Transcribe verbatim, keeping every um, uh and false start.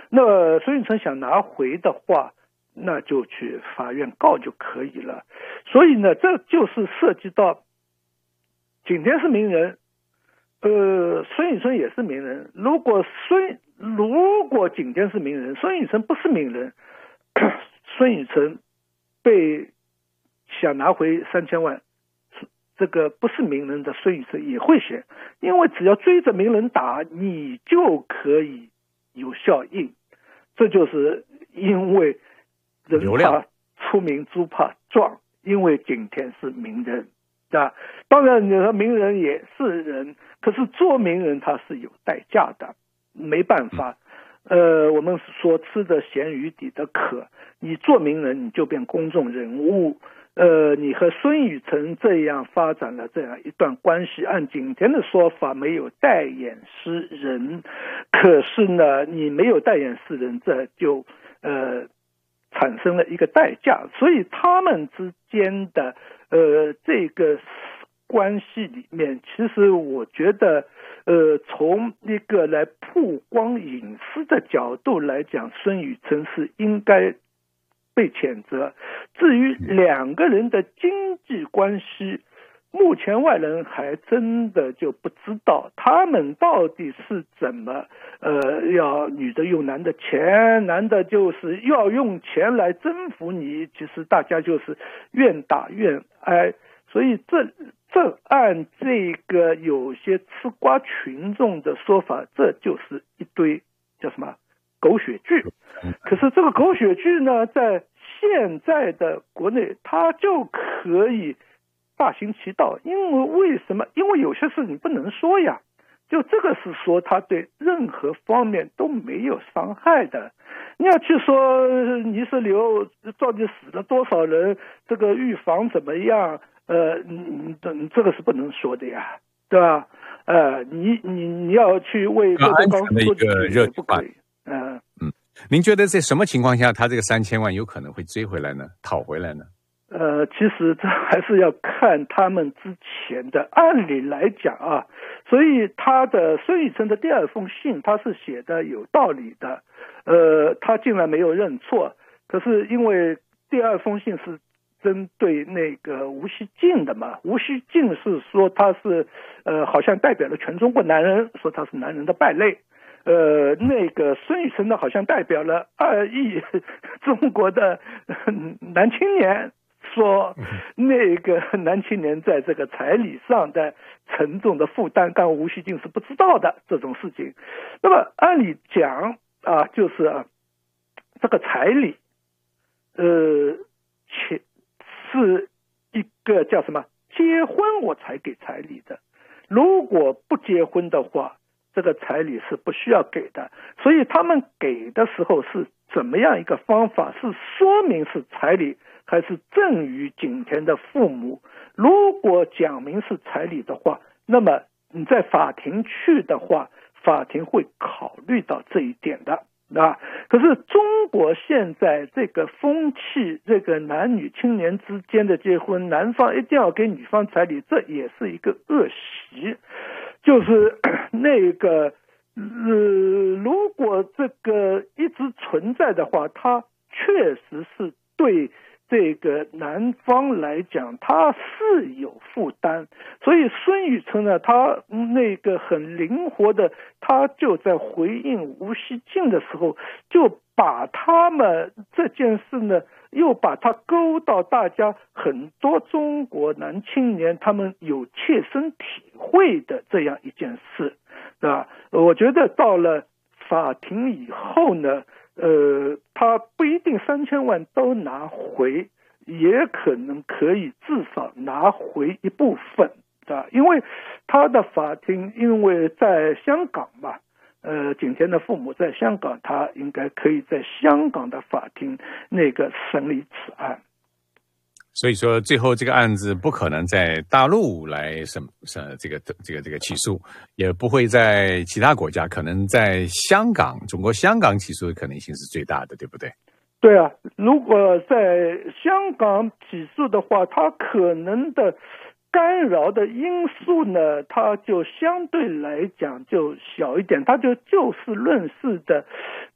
那么孙运成想拿回的话，那就去法院告就可以了。所以呢，这就是涉及到景田是名人，呃，孙运成也是名人。如果孙如果景田是名人，孙运成不是名人，孙运成被想拿回三千万，这个不是名人的孙运成也会写，因为只要追着名人打，你就可以有效应。这就是因为人怕出名猪怕壮，因为景田是名人啊。当然你说名人也是人，可是做名人他是有代价的，没办法。呃，我们所吃的咸鱼抵的渴，你做名人你就变公众人物。呃，你和孙雨晨这样发展了这样一段关系，按景田的说法没有代言诗人，可是呢，你没有代言诗人，这就呃产生了一个代价，所以他们之间的呃这个关系里面，其实我觉得呃从一个来曝光隐私的角度来讲，孙雨晨是应该被谴责。至于两个人的经济关系，目前外人还真的就不知道他们到底是怎么呃要女的用男的钱，男的就是要用钱来征服你，其实大家就是愿打愿挨。所以这这按这个有些吃瓜群众的说法，这就是一堆叫什么狗血剧。可是这个狗血剧呢，在现在的国内它就可以大行其道，因为为什么？因为有些事你不能说呀，就这个是说他对任何方面都没有伤害的。你要去说泥石流到底死了多少人，这个预防怎么样？呃，你你这个是不能说的呀，对吧？呃，你你你要去为郭德纲说几句也不可以。嗯、呃、 嗯，您觉得在什么情况下他这个三千万有可能会追回来呢？讨回来呢？ 呃，其实这还是要看他们之前的。按理来讲啊，所以他的孙雨晨的第二封信，他是写的有道理的。呃，他竟然没有认错，可是因为第二封信是针对那个吴锡进的嘛，吴锡进是说他是呃，好像代表了全中国男人，说他是男人的败类。呃，那个孙雨晨呢，好像代表了二亿中国的男青年。说那个男青年在这个彩礼上的沉重的负担，刚吴锡进是不知道的这种事情。那么按理讲啊，就是啊，这个彩礼，呃，且是一个叫什么？结婚我才给彩礼的，如果不结婚的话，这个彩礼是不需要给的。所以他们给的时候是怎么样一个方法？是说明是彩礼，还是赠与景田的父母？如果讲明是彩礼的话，那么你在法庭去的话，法庭会考虑到这一点的啊。可是中国现在这个风气，这个男女青年之间的结婚，男方一定要给女方彩礼，这也是一个恶习。就是那个呃，如果这个一直存在的话，它确实是对这个男方来讲，他是有负担。所以孙雨晨呢，他那个很灵活的，他就在回应吴锡进的时候，就把他们这件事呢，又把它勾到大家很多中国男青年他们有切身体会的这样一件事，对吧？我觉得到了法庭以后呢，呃，他不一定三千万都拿回，也可能可以至少拿回一部分，对吧？因为他的法庭，因为在香港嘛，呃，景田的父母在香港，他应该可以在香港的法庭那个审理此案。 所以说，最后这个案子不可能在大陆来审审这个这个这个起诉，也不会在其他国家，可能在香港，中国香港起诉的可能性是最大的，对不对？ 对啊，如果在香港起诉的话，它可能的干扰的因素呢，它就相对来讲就小一点，它就就事论事的